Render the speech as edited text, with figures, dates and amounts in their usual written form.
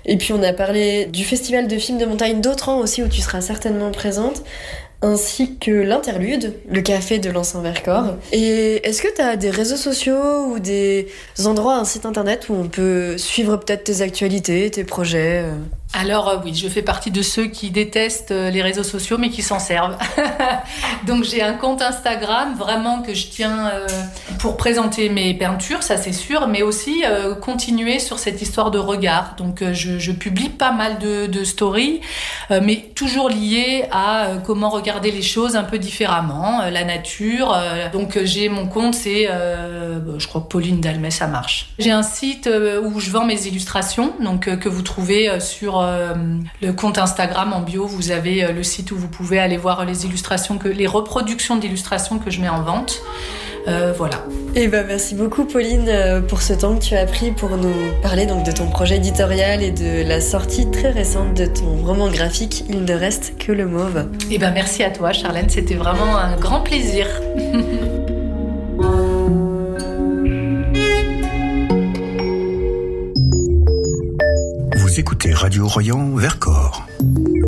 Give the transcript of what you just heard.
Et puis on a parlé du festival de films de montagne d'Autran aussi, où tu seras certainement présente, ainsi que l'Interlude, le café de l'Anse-en-Vercors. Et est-ce que tu as des réseaux sociaux ou des endroits, un site internet où on peut suivre peut-être tes actualités, tes projets Alors oui, je fais partie de ceux qui détestent les réseaux sociaux mais qui s'en servent. Donc j'ai un compte Instagram vraiment que je tiens pour présenter mes peintures, ça c'est sûr, mais aussi continuer sur cette histoire de regard. Donc je publie pas mal de stories, mais toujours liées à comment regarder les choses un peu différemment, la nature. Donc j'ai mon compte, c'est je crois que Pauline Dalmet, ça marche. J'ai un site où je vends mes illustrations, donc que vous trouvez sur le compte Instagram en bio. Vous avez le site où vous pouvez aller voir les reproductions d'illustrations que je mets en vente. Voilà. Et merci beaucoup Pauline pour ce temps que tu as pris pour nous parler donc de ton projet éditorial et de la sortie très récente de ton roman graphique Il ne reste que le mauve. Et merci à toi Charlène, c'était vraiment un grand plaisir. Vous écoutez Radio Royan Vercors.